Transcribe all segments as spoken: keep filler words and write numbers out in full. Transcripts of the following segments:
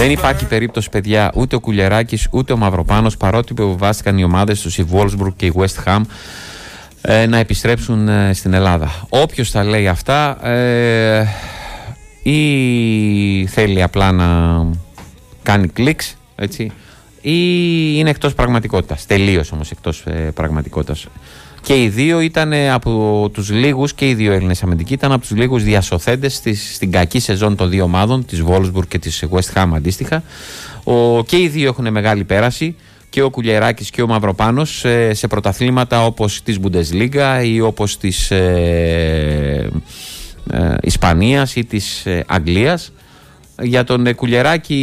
Δεν υπάρχει περίπτωση, παιδιά, ούτε ο Κουλιεράκης ούτε ο Μαυροπάνος, παρότι υποβιβάστηκαν οι ομάδες τους, η Wolfsburg και η West Ham, ε, να επιστρέψουν ε, στην Ελλάδα. Όποιος τα λέει αυτά ε, ή θέλει απλά να κάνει κλικς, έτσι, ή είναι εκτός πραγματικότητας. Τελείως όμως εκτός ε, πραγματικότητας. Και οι δύο ήταν από τους λίγους, και οι δύο Έλληνες αμυντικοί ήταν από τους λίγους διασωθέντες στις, στην κακή σεζόν των δύο ομάδων, της Wolfsburg και της West Ham αντίστοιχα. Ο, και οι δύο έχουν μεγάλη πέραση, και ο Κουλιεράκης και ο Μαυροπάνος, σε, σε πρωταθλήματα όπως της Bundesliga ή όπως της ε, ε, Ισπανίας ή της ε, Αγγλίας. Για τον ε, Κουλιεράκη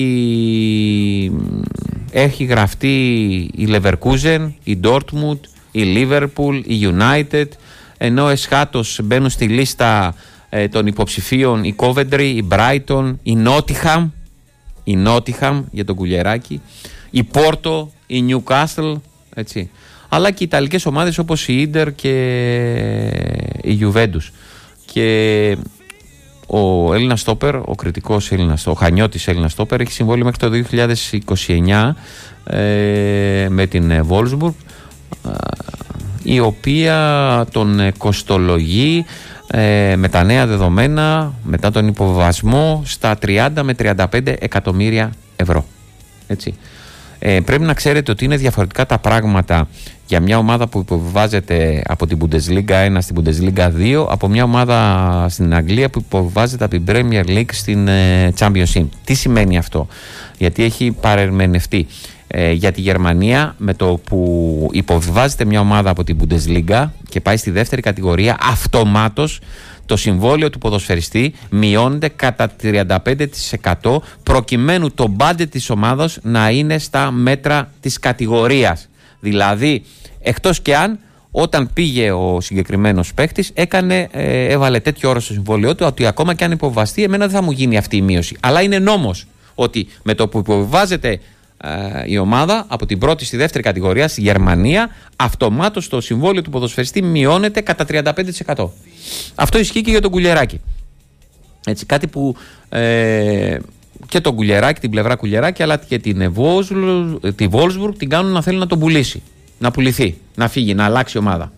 έχει γραφτεί η Leverkusen, η Dortmund, η Liverpool, η United, ενώ εσχάτως μπαίνουν στη λίστα ε, των υποψηφίων η Coventry, η Brighton, η Nottingham, η Nottingham για τον Κουλιεράκη, η Porto, η Newcastle, έτσι. Αλλά και οι ιταλικές ομάδες όπως η Inter και η Juventus. Και ο Έλληνας στόπερ, ο κριτικός Έλληνας, ο Χανιώτης Έλληνας στόπερ, έχει συμβόλαιο μέχρι το δύο χιλιάδες είκοσι εννιά ε, με την Wolfsburg, η οποία τον κοστολογεί ε, με τα νέα δεδομένα, μετά τον υποβιβασμό, στα τριάντα με τριάντα πέντε εκατομμύρια ευρώ. Έτσι. Ε, πρέπει να ξέρετε ότι είναι διαφορετικά τα πράγματα για μια ομάδα που υποβιβάζεται από την Bundesliga ένα στην Bundesliga δύο, από μια ομάδα στην Αγγλία που υποβιβάζεται από την Premier League στην ε, Championship. Τι σημαίνει αυτό? Γιατί έχει παρερμενευτεί. Ε, για τη Γερμανία, με το που υποβιβάζεται μια ομάδα από την Bundesliga και πάει στη δεύτερη κατηγορία, αυτομάτως το συμβόλαιο του ποδοσφαιριστή μειώνεται κατά τριάντα πέντε τοις εκατό, προκειμένου το budget της ομάδας να είναι στα μέτρα της κατηγορίας. Δηλαδή, εκτός και αν όταν πήγε ο συγκεκριμένος παίκτης, έκανε, ε, έβαλε τέτοιο όρο στο συμβόλαιό του, ότι ακόμα και αν υποβιβαστεί, εμένα δεν θα μου γίνει αυτή η μείωση. Αλλά είναι νόμος ότι με το που υποβιβάζεται η ομάδα από την πρώτη στη δεύτερη κατηγορία στη Γερμανία, αυτομάτως το συμβόλαιο του ποδοσφαιριστή μειώνεται κατά τριάντα πέντε τοις εκατό. Αυτό ισχύει και για τον Κουλιεράκη. Έτσι, κάτι που ε, και τον Κουλιεράκη, την πλευρά Κουλιεράκη, αλλά και την Wolfsburg, τη Wolfsburg την κάνουν να θέλει να τον πουλήσει, να πουληθεί, να φύγει, να αλλάξει ομάδα.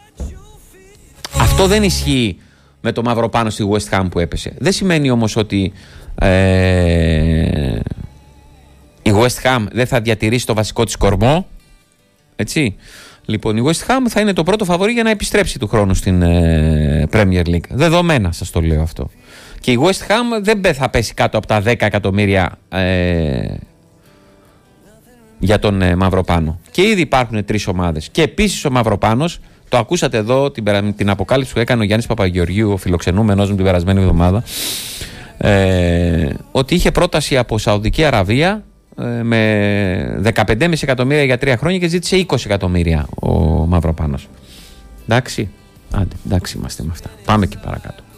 Αυτό δεν ισχύει με το Μαυροπάνο στη West Ham που έπεσε. Δεν σημαίνει όμως ότι ε, η West Ham δεν θα διατηρήσει το βασικό της κορμό. Έτσι. Λοιπόν, η West Ham θα είναι το πρώτο φαβορί για να επιστρέψει του χρόνου στην ε, Premier League. Δεδομένα σας το λέω αυτό. Και η West Ham δεν θα πέσει κάτω από τα δέκα εκατομμύρια ε, για τον ε, Μαυροπάνο. Και ήδη υπάρχουν τρεις ομάδες. Και επίσης ο Μαυροπάνος, το ακούσατε εδώ την, την αποκάλυψη που έκανε ο Γιάννης Παπαγεωργίου, ο φιλοξενούμενος μου την περασμένη εβδομάδα, ε, ότι είχε πρόταση από Σαουδική Αραβία με δεκαπέντε κόμμα πέντε εκατομμύρια για τρία χρόνια και ζήτησε είκοσι εκατομμύρια ο Μαυροπάνος. Εντάξει, άντε, εντάξει είμαστε με αυτά. Πάμε και παρακάτω.